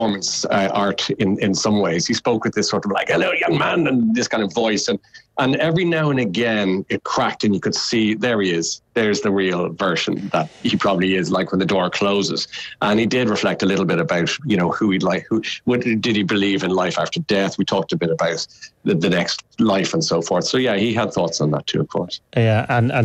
performance art in some ways. He spoke with this sort of like, hello, young man, and this kind of voice. And every now and again, it cracked and you could see, there he is. There's the real version that he probably is, like when the door closes. And he did reflect a little bit about, who he'd like, did he believe in life after death? We talked a bit about the next life and so forth. So yeah, he had thoughts on that too, of course. Yeah, and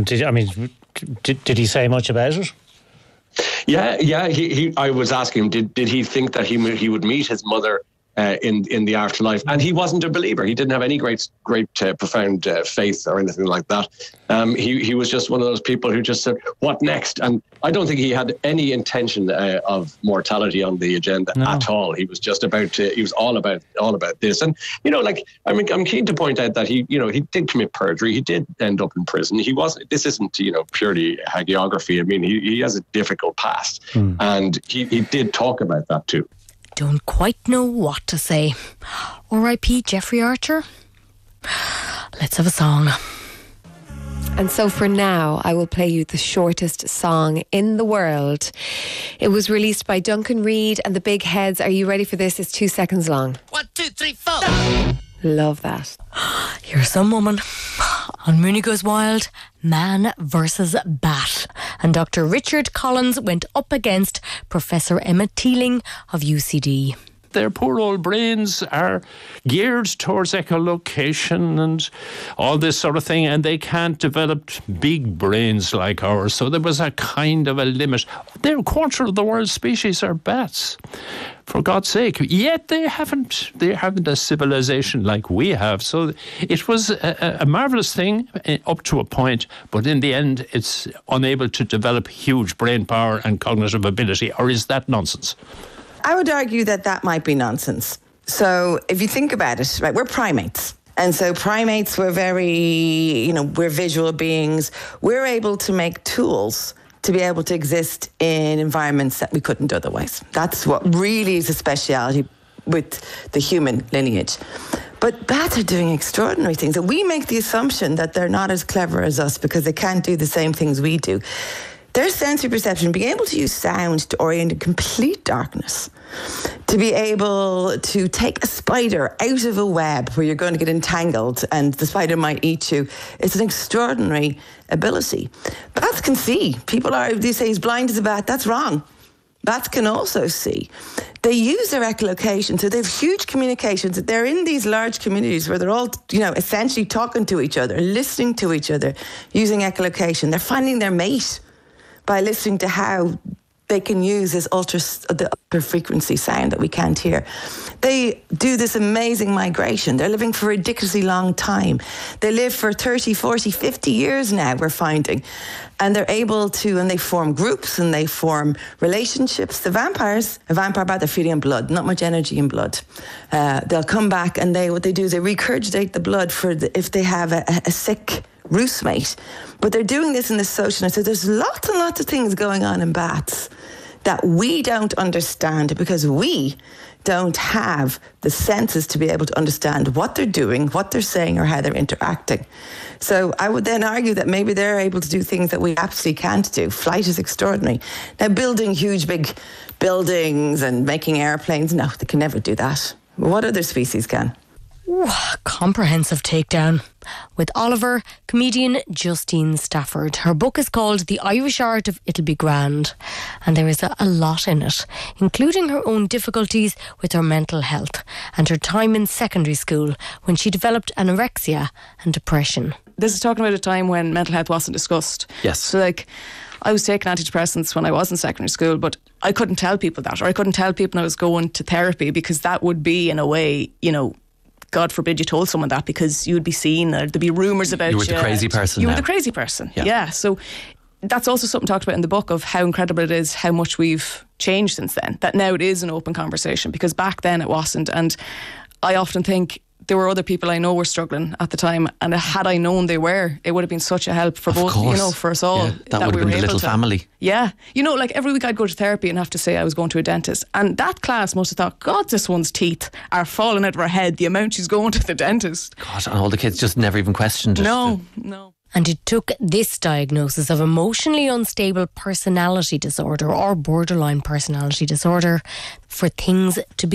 did he say much about it? Yeah. He I was asking him, did he think that he would meet his mother in the afterlife? And he wasn't a believer. He didn't have any great profound faith or anything like that. He was just one of those people who just said, what next? And I don't think he had any intention of mortality on the agenda at all. He was just he was all about this. And I'm keen to point out that he did commit perjury. He did end up in prison. This isn't purely hagiography. I mean, he has a difficult past, and he did talk about that too. Don't quite know what to say. R.I.P. Jeffrey Archer. Let's have a song. And so for now, I will play you the shortest song in the world. It was released by Duncan Reid and the Big Heads. Are you ready for this? It's 2 seconds long. 1, 2, 3, 4. Love that. Here's some woman. On Mooney Goes Wild, man versus bat. And Dr. Richard Collins went up against Professor Emma Teeling of UCD. Their poor old brains are geared towards echolocation and all this sort of thing, and they can't develop big brains like ours. So there was a kind of a limit. They're a quarter of the world's species are bats, for God's sake. Yet they haven't a civilization like we have. So it was a marvellous thing up to a point, but in the end, it's unable to develop huge brain power and cognitive ability. Or is that nonsense? I would argue that might be nonsense. So if you think about it, right, we're primates. And so primates were we're visual beings. We're able to make tools to be able to exist in environments that we couldn't otherwise. That's what really is a speciality with the human lineage. But bats are doing extraordinary things. And we make the assumption that they're not as clever as us because they can't do the same things we do. Their sensory perception, being able to use sound to orient in complete darkness, to be able to take a spider out of a web where you're going to get entangled and the spider might eat you, it's an extraordinary ability. Bats can see. They say he's blind as a bat. That's wrong. Bats can also see. They use their echolocation, so they have huge communications. They're in these large communities where they're all, essentially talking to each other, listening to each other, using echolocation. They're finding their mate by listening to how they can use the ultra frequency sound that we can't hear. They do this amazing migration. They're living for a ridiculously long time. They live for 30, 40, 50 years now, we're finding. And they're able to, and they form groups and they form relationships. A vampire bat, they're feeding on blood, not much energy in blood. They'll come back and what they do is they regurgitate the blood if they have a sick roost mate. But they're doing this in the social. So there's lots and lots of things going on in bats that we don't understand because we don't have the senses to be able to understand what they're doing, what they're saying, or how they're interacting. So I would then argue that maybe they're able to do things that we absolutely can't do. Flight is extraordinary. Now, building huge, big buildings and making airplanes, no, they can never do that. What other species can? Ooh, comprehensive takedown. With Oliver, comedian Justine Stafford. Her book is called The Irish Art of It'll Be Grand, and there is a lot in it, including her own difficulties with her mental health and her time in secondary school when she developed anorexia and depression. This is talking about a time when mental health wasn't discussed. Yes. So I was taking antidepressants when I was in secondary school, but I couldn't tell people that, or I couldn't tell people I was going to therapy because that would be, in a way, God forbid you told someone that, because you would be seen, or there'd be rumours about you. You were the crazy person. You were the crazy person. Yeah. So that's also something talked about in the book of how incredible it is how much we've changed since then. That now it is an open conversation, because back then it wasn't. And I often think there were other people I know were struggling at the time, and had I known they were, it would have been such a help for both, for us all. Yeah, that would have been the little family. Yeah. Every week I'd go to therapy and have to say I was going to a dentist. And that class must have thought, God, this one's teeth are falling out of her head, the amount she's going to the dentist. God, and all the kids just never even questioned it. No. And it took this diagnosis of emotionally unstable personality disorder or borderline personality disorder for things to